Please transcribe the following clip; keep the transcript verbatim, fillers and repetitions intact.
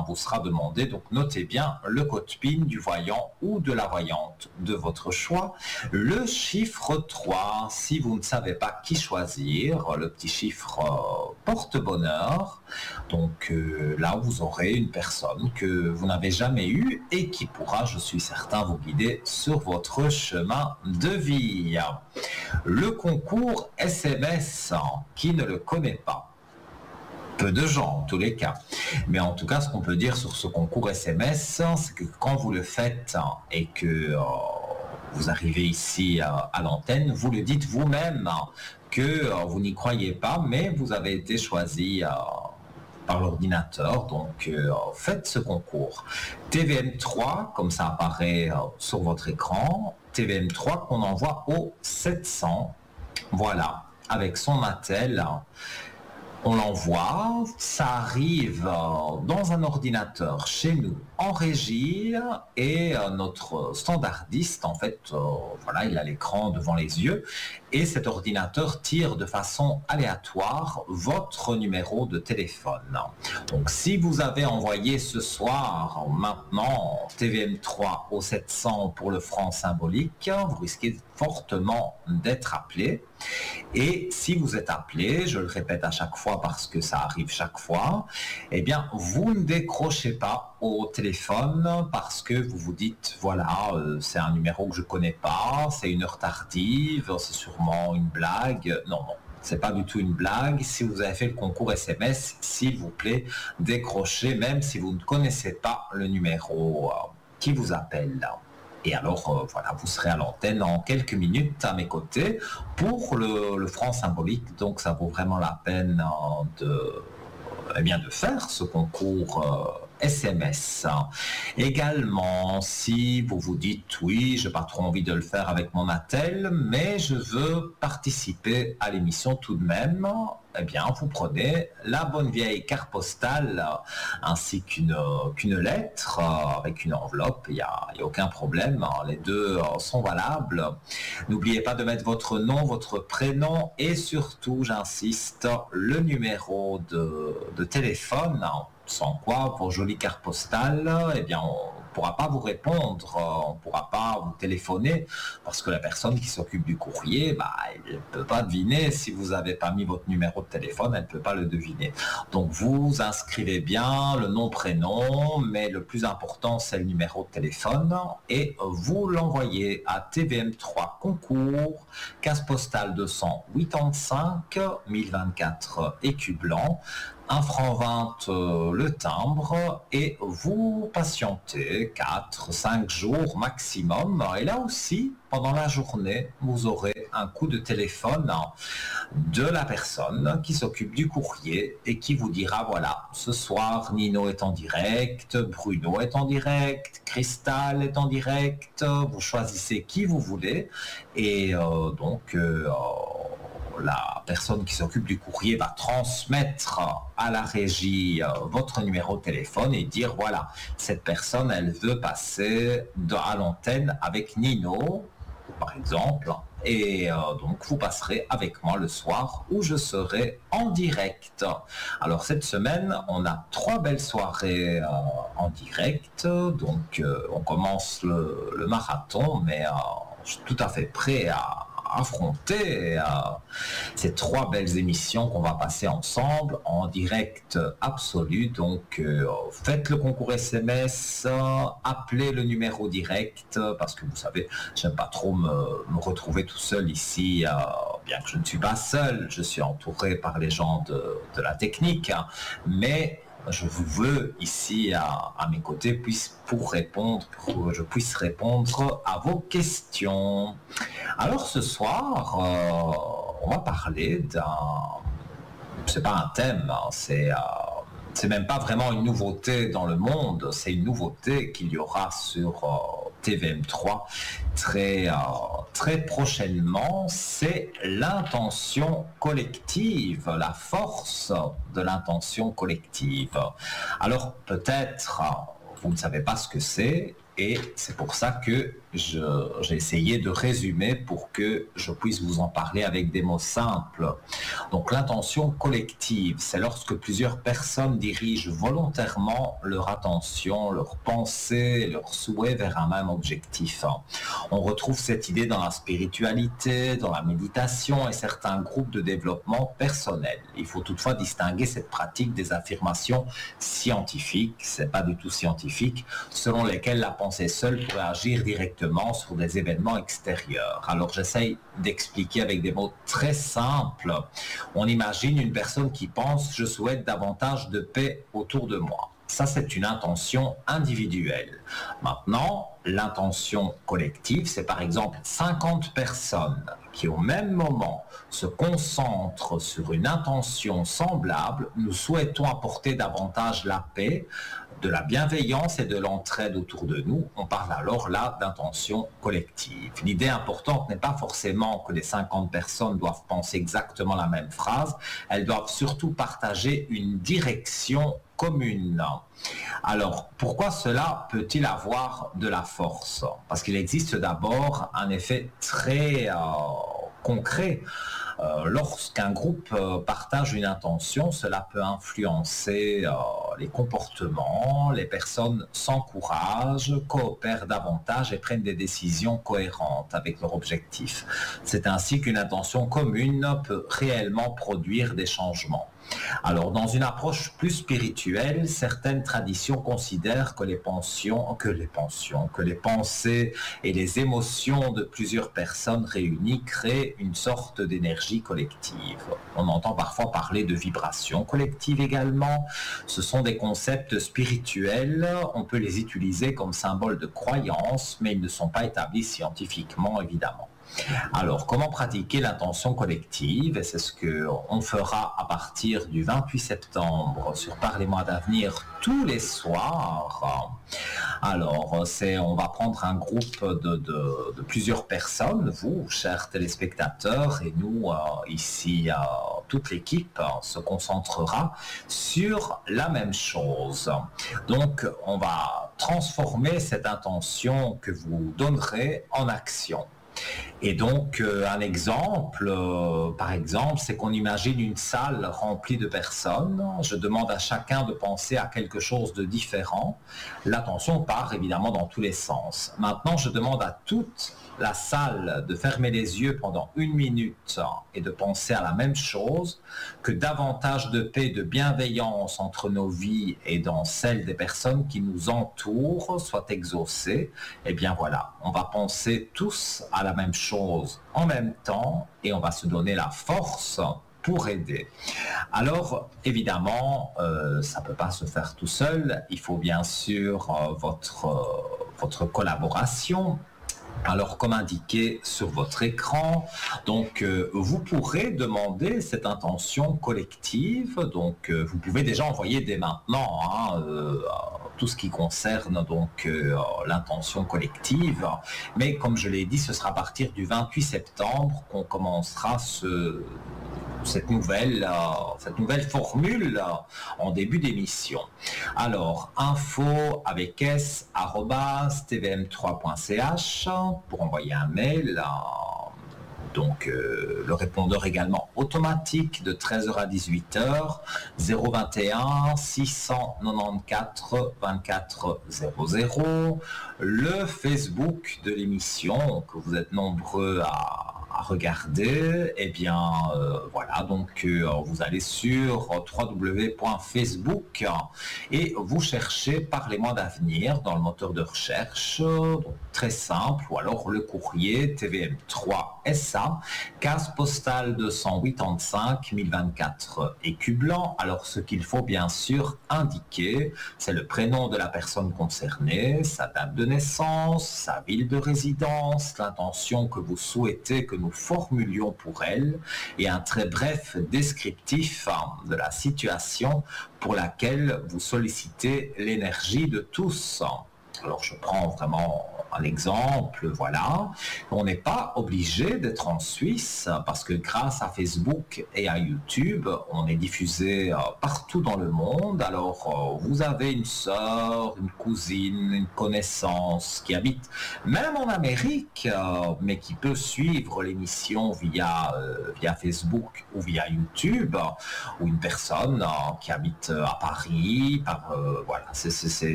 vous sera demandé, donc notez bien le code P I N du voyant ou de la voyante de votre choix, le chiffre trois. Si vous ne savez pas qui choisir, le petit chiffre euh, porte bonheur. Donc euh, là, vous aurez une personne que vous n'avez jamais eue et qui pourra, je suis certain, vous guider sur votre chemin de vie. Le concours S M S, qui ne le connaît pas? Peu de gens en tous les cas. Mais en tout cas, ce qu'on peut dire sur ce concours S M S, c'est que quand vous le faites et que euh, vous arrivez ici à, à l'antenne, vous le dites vous-même que euh, vous n'y croyez pas, mais vous avez été choisi euh, par l'ordinateur, donc euh, faites ce concours. T V M trois, comme ça apparaît euh, sur votre écran, T V M trois qu'on envoie au sept cents, voilà, avec son attel. On l'envoie, ça arrive dans un ordinateur chez nous en régie et notre standardiste, en fait, euh, voilà, il a l'écran devant les yeux et cet ordinateur tire de façon aléatoire votre numéro de téléphone. Donc si vous avez envoyé ce soir, maintenant, T V M trois au sept cents pour le franc symbolique, vous risquez fortement d'être appelé. Et si vous êtes appelé, je le répète à chaque fois parce que ça arrive chaque fois, eh bien, vous ne décrochez pas au téléphone parce que vous vous dites, voilà, euh, c'est un numéro que je connais pas, c'est une heure tardive, c'est sûrement une blague. Non, non, c'est pas du tout une blague. Si vous avez fait le concours S M S, s'il vous plaît, décrochez, même si vous ne connaissez pas le numéro euh, qui vous appelle. Et alors, euh, voilà, vous serez à l'antenne en quelques minutes à mes côtés pour le, le franc symbolique. Donc, ça vaut vraiment la peine euh, de, eh bien, de faire ce concours euh, S M S. Également, si vous vous dites, oui, je n'ai pas trop envie de le faire avec mon attel, mais je veux participer à l'émission tout de même, eh bien, vous prenez la bonne vieille carte postale ainsi qu'une qu'une lettre avec une enveloppe, il n'y a, a aucun problème, les deux sont valables. N'oubliez pas de mettre votre nom, votre prénom et surtout, j'insiste, le numéro de, de téléphone, sans quoi, pour jolie carte postale, eh bien, on ne pourra pas vous répondre, on ne pourra pas vous téléphoner, parce que la personne qui s'occupe du courrier, bah, elle ne peut pas deviner, si vous n'avez pas mis votre numéro de téléphone, elle ne peut pas le deviner. Donc, vous inscrivez bien le nom, prénom, mais le plus important, c'est le numéro de téléphone, et vous l'envoyez à T V M trois concours, case postale deux cent quatre-vingt-cinq, mille vingt-quatre écus blancs, un franc vingt euh, le timbre et vous patientez quatre cinq jours maximum. Et là aussi, pendant la journée, vous aurez un coup de téléphone de la personne qui s'occupe du courrier et qui vous dira, voilà, ce soir, Nino est en direct, Bruno est en direct, Cristal est en direct, vous choisissez qui vous voulez et euh, donc... Euh, la personne qui s'occupe du courrier va transmettre à la régie votre numéro de téléphone et dire voilà, cette personne, elle veut passer à l'antenne avec Nino, par exemple, et euh, donc vous passerez avec moi le soir où je serai en direct. Alors cette semaine, on a trois belles soirées euh, en direct, donc euh, on commence le, le marathon, mais euh, je suis tout à fait prêt à affronter euh, ces trois belles émissions qu'on va passer ensemble en direct absolu. Donc euh, faites le concours S M S, euh, appelez le numéro direct euh, parce que vous savez, j'aime pas trop me, me retrouver tout seul ici, euh, bien que je ne suis pas seul, je suis entouré par les gens de, de la technique, hein, mais je vous veux ici à, à mes côtés puisse, pour répondre, pour que je puisse répondre à vos questions. Alors ce soir, euh, on va parler d'un... C'est pas un thème, hein, c'est... Euh, c'est même pas vraiment une nouveauté dans le monde, c'est une nouveauté qu'il y aura sur euh, T V M trois très, euh, très prochainement, c'est l'intention collective, la force de l'intention collective. Alors peut-être, vous ne savez pas ce que c'est, et c'est pour ça que je, j'ai essayé de résumer pour que je puisse vous en parler avec des mots simples. Donc l'intention collective, c'est lorsque plusieurs personnes dirigent volontairement leur attention, leurs pensées, leurs souhaits vers un même objectif. On retrouve cette idée dans la spiritualité, dans la méditation et certains groupes de développement personnel. Il faut toutefois distinguer cette pratique des affirmations scientifiques, c'est pas du tout scientifique, selon lesquelles la pensée seule pourrait agir directement sur des événements extérieurs. Alors j'essaye d'expliquer avec des mots très simples. On imagine une personne qui pense « je souhaite davantage de paix autour de moi ». Ça, c'est une intention individuelle. Maintenant, l'intention collective, c'est par exemple cinquante personnes qui, au même moment, se concentrent sur une intention semblable. Nous souhaitons apporter davantage la paix, de la bienveillance et de l'entraide autour de nous. On parle alors là d'intention collective. L'idée importante n'est pas forcément que les cinquante personnes doivent penser exactement la même phrase. Elles doivent surtout partager une direction commune. Alors, pourquoi cela peut-il avoir de la force? Parce qu'il existe d'abord un effet très euh, concret. Euh, lorsqu'un groupe euh, partage une intention, cela peut influencer euh, les comportements, les personnes s'encouragent, coopèrent davantage et prennent des décisions cohérentes avec leur objectif. C'est ainsi qu'une intention commune peut réellement produire des changements. Alors, dans une approche plus spirituelle, certaines traditions considèrent que les pensions, que les pensions, que les pensées et les émotions de plusieurs personnes réunies créent une sorte d'énergie collective. On entend parfois parler de vibration collective également. Ce sont des concepts spirituels. On peut les utiliser comme symbole de croyance, mais ils ne sont pas établis scientifiquement, évidemment. Alors, comment pratiquer l'intention collective? Et c'est ce qu'on fera à partir du vingt-huit septembre sur Parlez-moi d'avenir tous les soirs. Alors, c'est, on va prendre un groupe de, de, de plusieurs personnes, vous, chers téléspectateurs, et nous, euh, ici, euh, toute l'équipe euh, se concentrera sur la même chose. Donc, on va transformer cette intention que vous donnerez en action. Et donc, euh, un exemple, euh, par exemple, c'est qu'on imagine une salle remplie de personnes. Je demande à chacun de penser à quelque chose de différent. L'attention part évidemment dans tous les sens. Maintenant, je demande à toute la salle de fermer les yeux pendant une minute et de penser à la même chose, que davantage de paix, de bienveillance entre nos vies et dans celles des personnes qui nous entourent soit exaucée. Eh bien voilà, on va penser tous à la même chose en même temps et on va se donner la force pour aider. Alors, évidemment, euh, ça ne peut pas se faire tout seul. Il faut bien sûr euh, votre, euh, votre collaboration. Alors, comme indiqué sur votre écran, donc euh, vous pourrez demander cette intention collective. Donc, euh, vous pouvez déjà envoyer dès maintenant hein, euh, tout ce qui concerne donc euh, l'intention collective. Mais comme je l'ai dit, ce sera à partir du vingt-huit septembre qu'on commencera ce cette nouvelle, euh, cette nouvelle formule euh, en début d'émission. Alors, info avec s arobase t v m trois point c h pour envoyer un mail. Euh, donc, euh, le répondeur également automatique de treize heures à dix-huit heures, zéro vingt et un six cent quatre-vingt-quatorze vingt-quatre zéro zéro. Le Facebook de l'émission, que vous êtes nombreux à à regarder, et eh bien euh, voilà, donc euh, vous allez sur w w w point facebook et vous cherchez Parlez-moi d'avenir dans le moteur de recherche, donc très simple, ou alors le courrier T V M trois S A, case postale deux cent quatre-vingt-cinq mille vingt-quatre écus blancs. Alors ce qu'il faut bien sûr indiquer, c'est le prénom de la personne concernée, sa date de naissance, sa ville de résidence, l'intention que vous souhaitez que nous formulions pour elle et un très bref descriptif de la situation pour laquelle vous sollicitez l'énergie de tous. Alors je prends vraiment un exemple, voilà. On n'est pas obligé d'être en Suisse parce que grâce à Facebook et à YouTube, on est diffusé euh, partout dans le monde. Alors, euh, vous avez une sœur, une cousine, une connaissance qui habite même en Amérique, euh, mais qui peut suivre l'émission via, euh, via Facebook ou via YouTube, ou une personne euh, qui habite à Paris, par, euh, voilà, c'est, c'est, c'est,